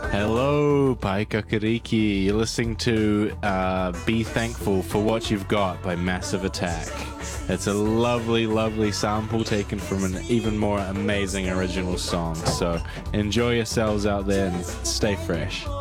Hello, Paikakariki. You're listening to Be Thankful for What You've Got by Massive Attack. It's a lovely, lovely sample taken from an even more amazing original song. So enjoy yourselves out there and stay fresh.